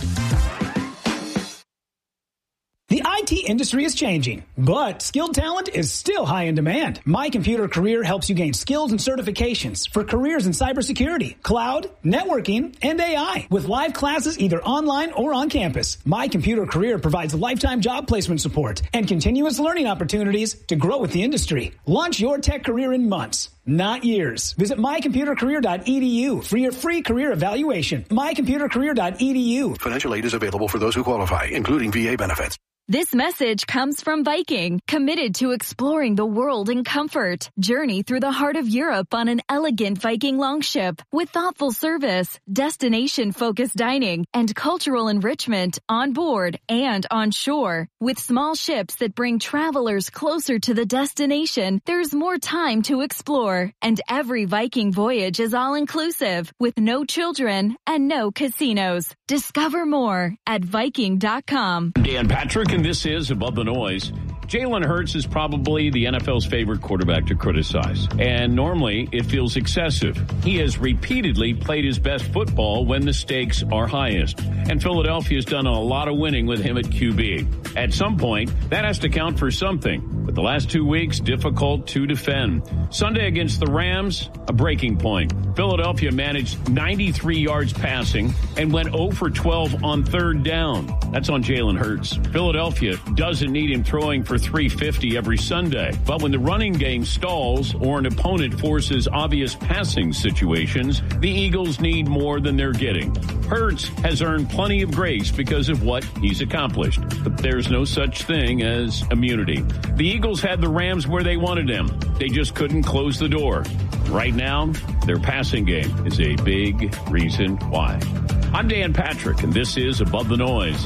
The IT industry is changing, but skilled talent is still high in demand. My Computer Career helps you gain skills and certifications for careers in cybersecurity, cloud, networking, and AI. With live classes either online or on campus, My Computer Career provides lifetime job placement support and continuous learning opportunities to grow with the industry. Launch your tech career in months, not years. Visit mycomputercareer.edu for your free career evaluation. mycomputercareer.edu. Financial aid is available for those who qualify, including VA benefits. This message comes from Viking, committed to exploring the world in comfort. Journey through the heart of Europe on an elegant Viking longship with thoughtful service, destination-focused dining, and cultural enrichment on board and on shore. With small ships that bring travelers closer to the destination, there's more time to explore. And every Viking voyage is all-inclusive, with no children and no casinos. Discover more at Viking.com. Dan Patrick, and this is Above the Noise. Jalen Hurts is probably the NFL's favorite quarterback to criticize, and normally it feels excessive. He has repeatedly played his best football when the stakes are highest, and Philadelphia's done a lot of winning with him at QB. At some point, that has to count for something, but the last 2 weeks, difficult to defend. Sunday against the Rams, a breaking point. Philadelphia managed 93 yards passing and went 0 for 12 on third down. That's on Jalen Hurts. Philadelphia doesn't need him throwing for 350 every Sunday. But when the running game stalls or an opponent forces obvious passing situations, the Eagles need more than they're getting. Hurts has earned plenty of grace because of what he's accomplished. But there's no such thing as immunity. The Eagles had the Rams where they wanted them. They just couldn't close the door. Right now, their passing game is a big reason why. I'm Dan Patrick, and this is Above the Noise.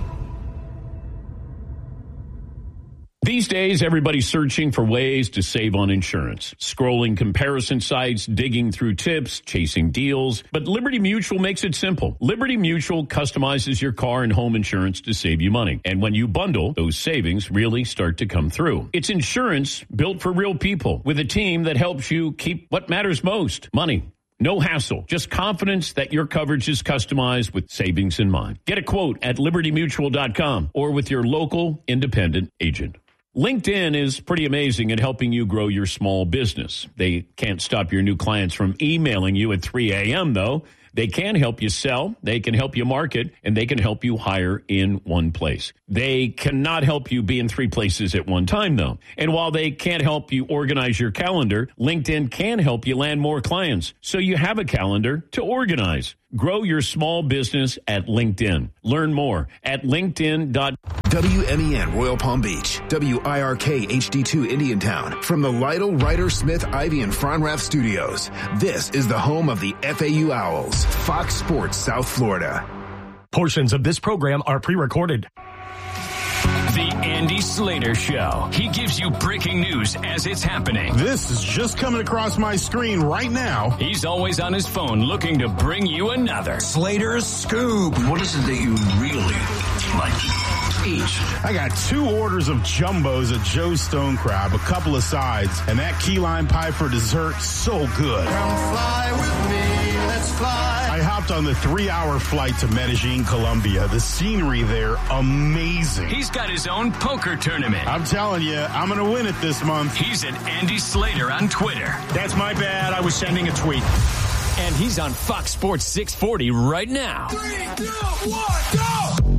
These days, everybody's searching for ways to save on insurance. Scrolling comparison sites, digging through tips, chasing deals. But Liberty Mutual makes it simple. Liberty Mutual customizes your car and home insurance to save you money. And when you bundle, those savings really start to come through. It's insurance built for real people with a team that helps you keep what matters most, money. No hassle, just confidence that your coverage is customized with savings in mind. Get a quote at libertymutual.com or with your local independent agent. LinkedIn is pretty amazing at helping you grow your small business. They can't stop your new clients from emailing you at 3 a.m., though. They can help you sell, they can help you market, and they can help you hire in one place. They cannot help you be in 3 places at one time, though. And while they can't help you organize your calendar, LinkedIn can help you land more clients so you have a calendar to organize. Grow your small business at LinkedIn. Learn more at LinkedIn.com. WMEN Royal Palm Beach, WIRK HD2 Indiantown. From the Lytle, Ryder, Smith, Ivy, and Fronrath studios, this is the home of the FAU Owls, Fox Sports South Florida. Portions of this program are pre-recorded. The Andy Slater Show. He gives you breaking news as it's happening. This is just coming across my screen right now. He's always on his phone looking to bring you another Slater's Scoop. What is it that you really like to eat? I got 2 orders of jumbos at Joe's Stone Crab, a couple of sides, and that key lime pie for dessert, so good. Come fly with me, let's fly. I hopped on the 3-hour flight to Medellin, Colombia. The scenery there, amazing. He's got his own poker tournament. I'm telling you, I'm going to win it this month. He's at Andy Slater on Twitter. That's my bad. I was sending a tweet. And he's on Fox Sports 640 right now. 3, 2, 1, go!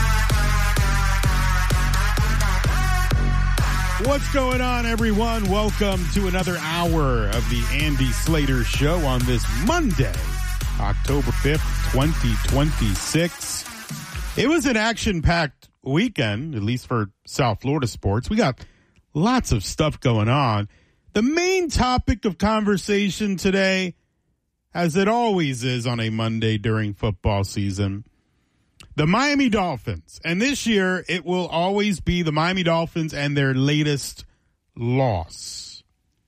What's going on, everyone? Welcome to another hour of the Andy Slater Show on this Monday, October 5th, 2026. It was an action-packed weekend, at least for South Florida sports. We got lots of stuff going on. The main topic of conversation today, as it always is on a Monday during football season, the Miami Dolphins. And this year, it will always be the Miami Dolphins and their latest loss.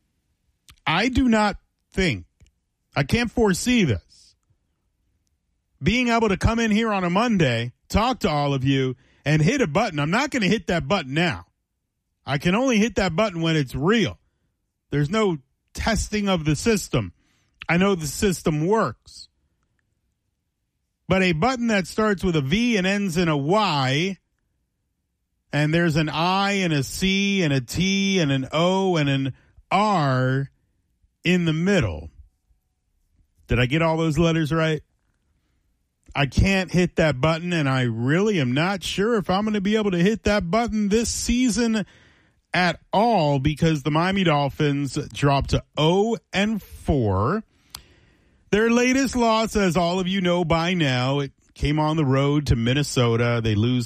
I do not think, I can't foresee this, being able to come in here on a Monday, talk to all of you, and hit a button. I'm not going to hit that button now. I can only hit that button when it's real. There's no testing of the system. I know the system works. But a button that starts with a V and ends in a Y, and there's an I and a C and a T and an O and an R in the middle. Did I get all those letters right? I can't hit that button, and I really am not sure if I'm going to be able to hit that button this season at all, because the Miami Dolphins dropped to 0-4. Their latest loss, as all of you know by now, it came on the road to Minnesota. They lose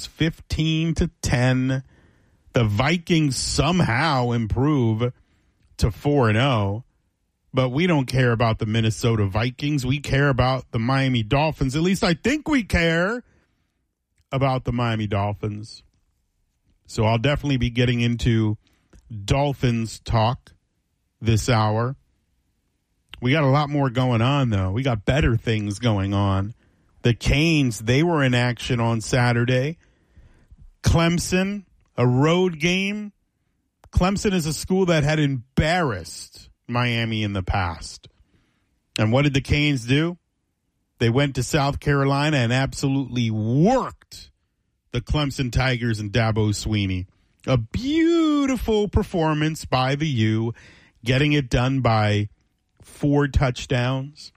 15-10. The Vikings somehow improve to 4-0. But we don't care about the Minnesota Vikings. We care about the Miami Dolphins. At least I think we care about the Miami Dolphins. So I'll definitely be getting into Dolphins talk this hour. We got a lot more going on, though. We got better things going on. The Canes, they were in action on Saturday. Clemson, a road game. Clemson is a school that had embarrassed Miami in the past. And what did the Canes do? They went to South Carolina and absolutely worked the Clemson Tigers and Dabo Swinney. A beautiful performance by the U, getting it done by 4 touchdowns.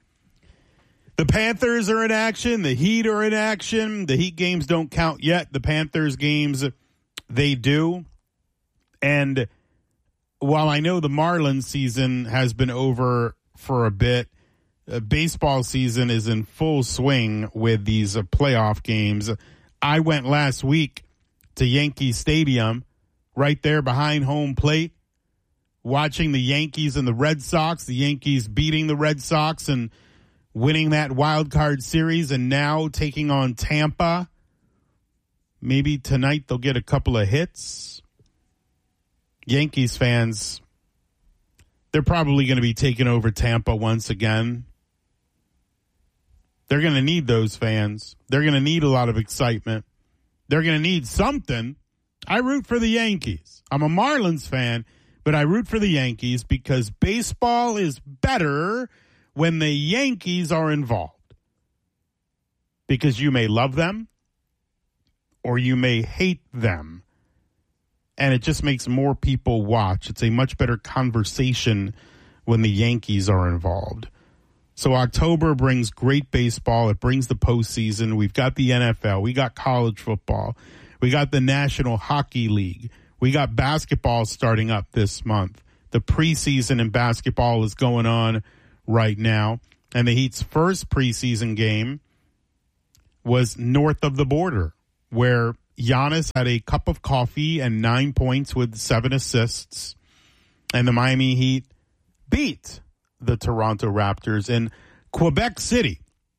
The Panthers are in action. The Heat are in action. The Heat games don't count yet. The Panthers games, they do. And while I know the Marlins season has been over for a bit, baseball season is in full swing with these playoff games. I went last week to Yankee Stadium, right there behind home plate, watching the Yankees and the Red Sox, the Yankees beating the Red Sox and winning that wild card series, and now taking on Tampa. Maybe tonight they'll get a couple of hits. Yankees fans, they're probably going to be taking over Tampa once again. They're going to need those fans. They're going to need a lot of excitement. They're going to need something. I root for the Yankees. I'm a Marlins fan, but I root for the Yankees because baseball is better when the Yankees are involved. Because you may love them or you may hate them. And it just makes more people watch. It's a much better conversation when the Yankees are involved. So October brings great baseball. It brings the postseason. We've got the NFL. We got college football. We got the National Hockey League. We got basketball starting up this month. The preseason in basketball is going on right now. And the Heat's first preseason game was north of the border, where Giannis had a cup of coffee and 9 points with 7 assists. And the Miami Heat beat the Toronto Raptors in Quebec City.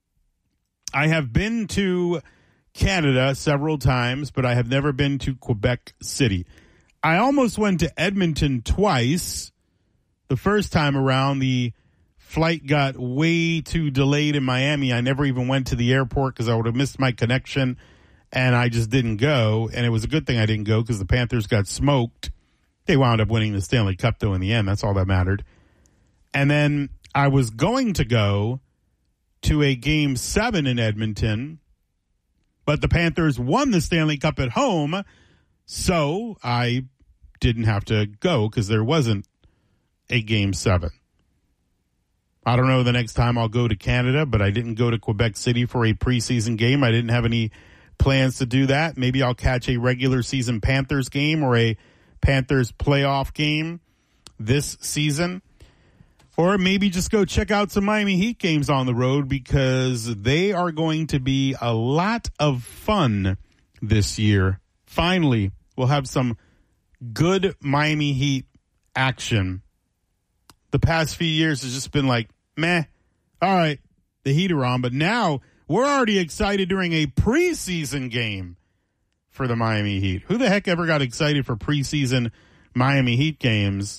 I have been to Canada several times, but I have never been to Quebec City. I almost went to Edmonton twice. The first time around, the flight got way too delayed in Miami. I never even went to the airport because I would have missed my connection, and I just didn't go. And it was a good thing I didn't go because the Panthers got smoked. They wound up winning the Stanley Cup, though, in the end. That's all that mattered. And then I was going to go to a Game 7 in Edmonton, but the Panthers won the Stanley Cup at home, so I didn't have to go because there wasn't a Game 7. I don't know the next time I'll go to Canada, but I didn't go to Quebec City for a preseason game. I didn't have any plans to do that. Maybe I'll catch a regular season Panthers game or a Panthers playoff game this season. Or maybe just go check out some Miami Heat games on the road because they are going to be a lot of fun this year. Finally, we'll have some good Miami Heat action. The past few years has just been like, meh, all right, the Heat are on. But now we're already excited during a preseason game for the Miami Heat. Who the heck ever got excited for preseason Miami Heat games?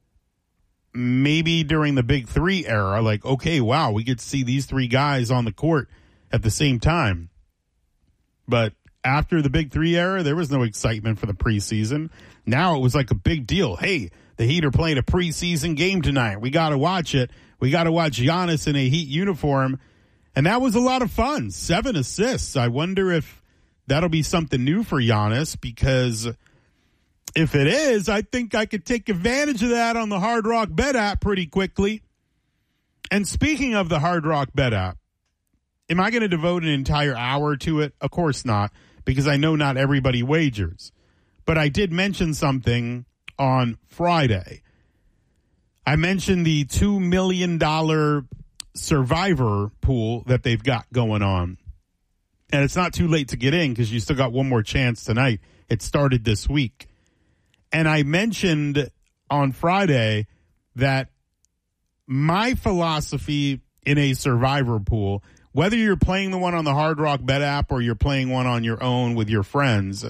Maybe during the Big Three era, like, okay, wow, we get to see these three guys on the court at the same time. But after the Big Three era, there was no excitement for the preseason. Now it was like a big deal. Hey, the Heat are playing a preseason game tonight. We got to watch it. We got to watch Giannis in a Heat uniform. And that was a lot of fun. 7 assists. I wonder if that'll be something new for Giannis, because if it is, I think I could take advantage of that on the Hard Rock Bet app pretty quickly. And speaking of the Hard Rock Bet app, am I going to devote an entire hour to it? Of course not, because I know not everybody wagers. But I did mention something on Friday. I mentioned the $2 million survivor pool that they've got going on. And it's not too late to get in because you still got one more chance tonight. It started this week. And I mentioned on Friday that my philosophy in a survivor pool, whether you're playing the one on the Hard Rock Bet app or you're playing one on your own with your friends,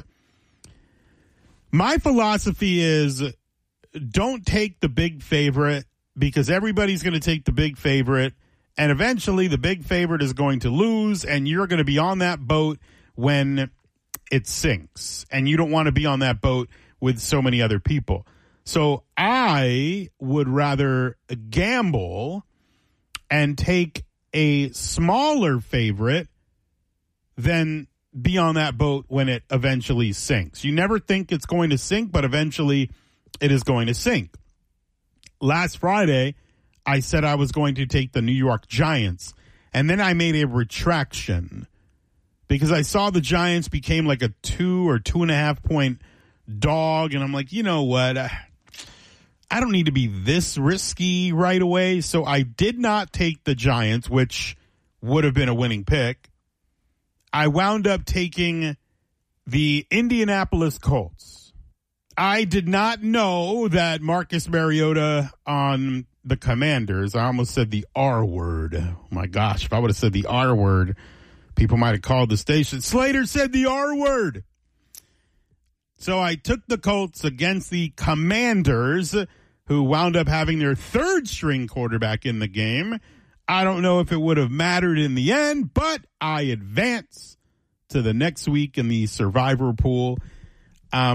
my philosophy is don't take the big favorite, because everybody's going to take the big favorite, and eventually the big favorite is going to lose, and you're going to be on that boat when it sinks, and you don't want to be on that boat with so many other people. So I would rather gamble and take a smaller favorite than be on that boat when it eventually sinks. You never think it's going to sink, but eventually it is going to sink. Last Friday, I said I was going to take the New York Giants, and then I made a retraction because I saw the Giants became like a 2 or 2.5 point dog, and I'm like, you know what? I don't need to be this risky right away. So I did not take the Giants, which would have been a winning pick. I wound up taking the Indianapolis Colts. I did not know that Marcus Mariota on the Commanders, I almost said the R word. Oh my gosh, if I would have said the R word, people might have called the station. Slater said the R word. So I took the Colts against the Commanders, who wound up having their third string quarterback in the game. I don't know if it would have mattered in the end, but I advance to the next week in the survivor pool.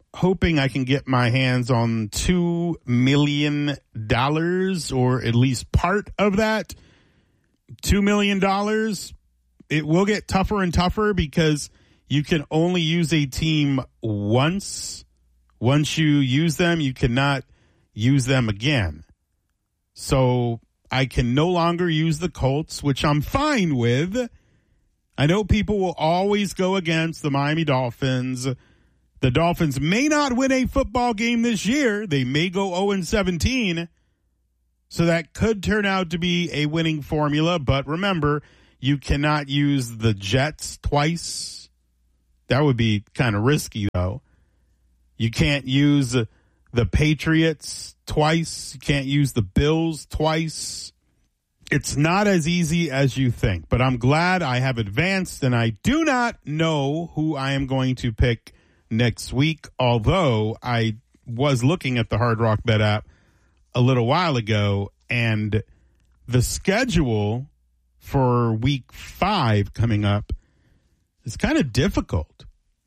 hoping I can get my hands on $2 million, or at least part of that $2 million. It will get tougher and tougher because you can only use a team once. Once you use them, you cannot use them again. So I can no longer use the Colts, which I'm fine with. I know people will always go against the Miami Dolphins. The Dolphins may not win a football game this year. They may go 0-17. So that could turn out to be a winning formula. But remember, you cannot use the Jets twice. That would be kind of risky, though. You can't use the Patriots twice. You can't use the Bills twice. It's not as easy as you think. But I'm glad I have advanced, and I do not know who I am going to pick next week, although I was looking at the Hard Rock Bet app a little while ago, and the schedule for week 5 coming up is kind of difficult.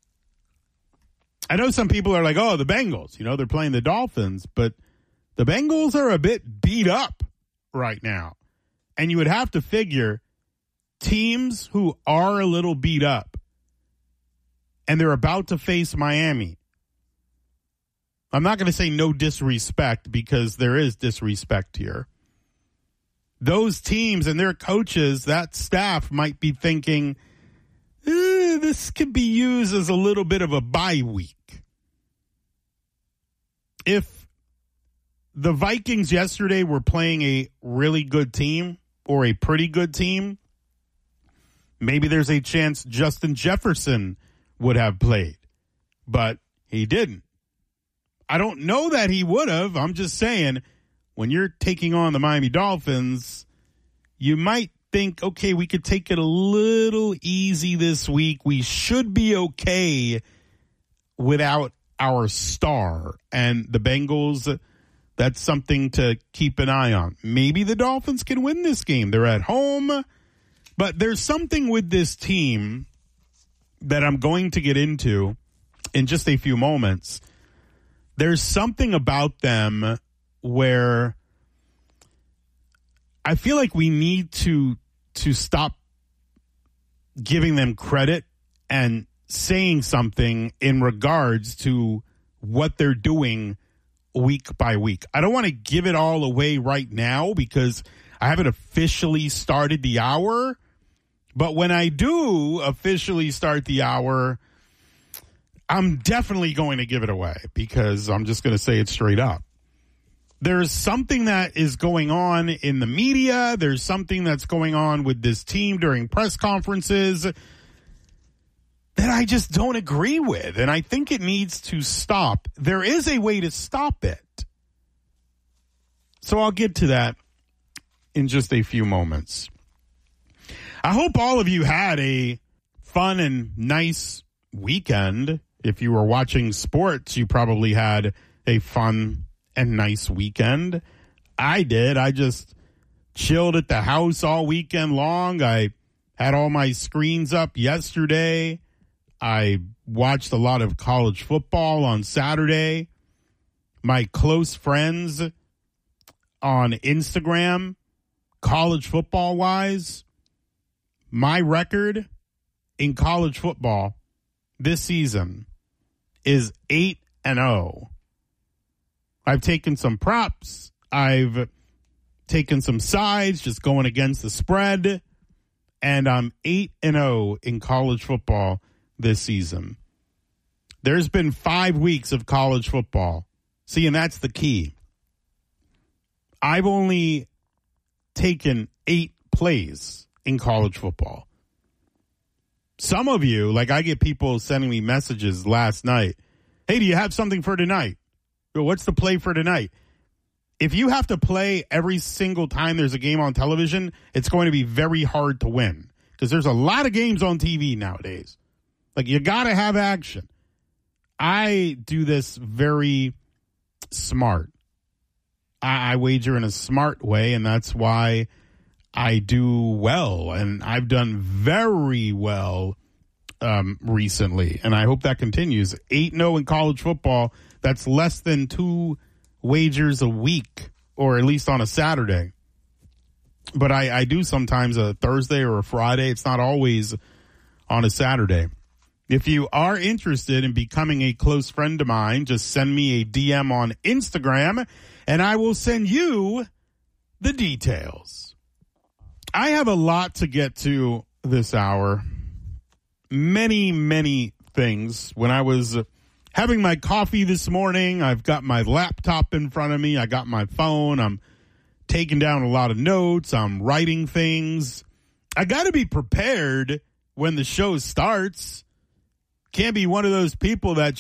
I know some people are like, oh, the Bengals, they're playing the Dolphins, but the Bengals are a bit beat up right now. And you would have to figure teams who are a little beat up and they're about to face Miami. I'm not going to say no disrespect because there is disrespect here. Those teams and their coaches, that staff might be thinking, this could be used as a little bit of a bye week. If the Vikings yesterday were playing a really good team or a pretty good team, maybe there's a chance Justin Jefferson would have played, but he didn't. I don't know that he would have. I'm just saying, when you're taking on the Miami Dolphins, you might think, okay, we could take it a little easy this week. We should be okay without our star. And the Bengals, that's something to keep an eye on. Maybe the Dolphins can win this game. They're at home. But there's something with this team that I'm going to get into in just a few moments. There's something about them where I feel like we need to stop giving them credit and saying something in regards to what they're doing week by week. I don't want to give it all away right now because I haven't officially started the hour. But when I do officially start the hour, I'm definitely going to give it away because I'm just going to say it straight up. There's something that is going on in the media. There's something that's going on with this team during press conferences that I just don't agree with. And I think it needs to stop. There is a way to stop it. So I'll get to that in just a few moments. I hope all of you had a fun and nice weekend. If you were watching sports, you probably had a fun and nice weekend. I did. I just chilled at the house all weekend long. I had all my screens up yesterday. I watched a lot of college football on Saturday. My close friends on Instagram, college football wise, my record in college football this season is 8-0. I've taken some props. I've taken some sides, just going against the spread. And I'm 8-0 in college football this season. There's been 5 weeks of college football. See, and that's the key. I've only taken 8 plays in college football. Some of you, like I get people sending me messages last night. Hey, do you have something for tonight? What's the play for tonight? If you have to play every single time there's a game on television, it's going to be very hard to win because there's a lot of games on TV nowadays. Like, you got to have action. I do this very smart. I wager in a smart way, and that's why I do well. And I've done very well recently, and I hope that continues. 8-0 in college football. That's less than 2 wagers a week, or at least on a Saturday. But I do sometimes a Thursday or a Friday. It's not always on a Saturday. If you are interested in becoming a close friend of mine, just send me a DM on Instagram, and I will send you the details. I have a lot to get to this hour. Many, many things. When I was having my coffee this morning, I've got my laptop in front of me. I got my phone. I'm taking down a lot of notes. I'm writing things. I got to be prepared when the show starts. Can't be one of those people that